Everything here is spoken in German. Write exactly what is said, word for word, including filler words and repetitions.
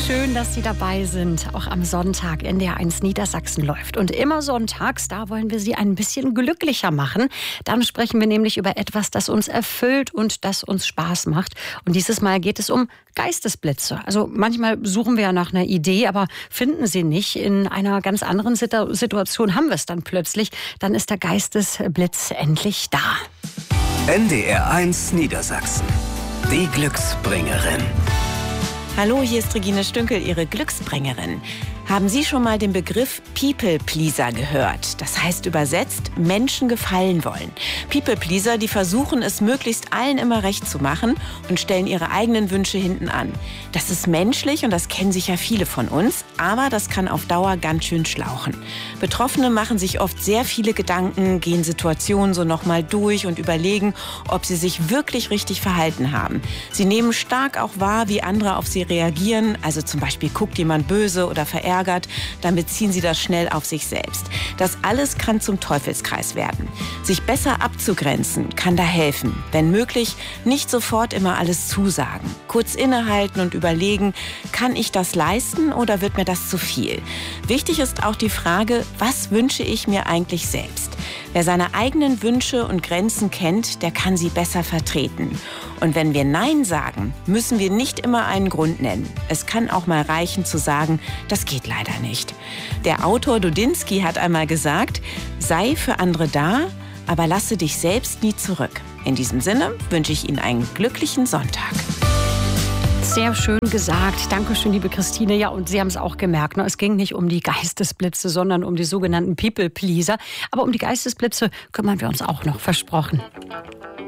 Schön, dass Sie dabei sind. Auch am Sonntag N D R eins Niedersachsen läuft. Und immer sonntags, da wollen wir Sie ein bisschen glücklicher machen. Dann sprechen wir nämlich über etwas, das uns erfüllt und das uns Spaß macht. Und dieses Mal geht es um Geistesblitze. Also manchmal suchen wir ja nach einer Idee, aber finden sie nicht. In einer ganz anderen Situ- Situation haben wir es dann plötzlich. Dann ist der Geistesblitz endlich da. N D R eins Niedersachsen. Die Glücksbringerin. Hallo, hier ist Regine Stünkel, Ihre Glücksbringerin. Haben Sie schon mal den Begriff People-Pleaser gehört? Das heißt übersetzt, Menschen gefallen wollen. People-Pleaser, die versuchen es möglichst allen immer recht zu machen und stellen ihre eigenen Wünsche hinten an. Das ist menschlich und das kennen sicher viele von uns, aber das kann auf Dauer ganz schön schlauchen. Betroffene machen sich oft sehr viele Gedanken, gehen Situationen so nochmal durch und überlegen, ob sie sich wirklich richtig verhalten haben. Sie nehmen stark auch wahr, wie andere auf sie reagieren, also zum Beispiel guckt jemand böse oder verärgert, dann beziehen sie das schnell auf sich selbst. Das alles kann zum Teufelskreis werden. Sich besser abzugrenzen kann da helfen. Wenn möglich, nicht sofort immer alles zusagen. Kurz innehalten und überlegen, kann ich das leisten oder wird mir das zu viel? Wichtig ist auch die Frage, was wünsche ich mir eigentlich selbst? Wer seine eigenen Wünsche und Grenzen kennt, der kann sie besser vertreten. Und wenn wir Nein sagen, müssen wir nicht immer einen Grund nennen. Es kann auch mal reichen zu sagen, das geht leider nicht. Der Autor Dudinsky hat einmal gesagt, sei für andere da, aber lasse dich selbst nie zurück. In diesem Sinne wünsche ich Ihnen einen glücklichen Sonntag. Sehr schön gesagt. Dankeschön, liebe Christine. Ja, und Sie haben es auch gemerkt, ne? Es ging nicht um die Geistesblitze, sondern um die sogenannten People-Pleaser. Aber um die Geistesblitze kümmern wir uns auch noch, versprochen.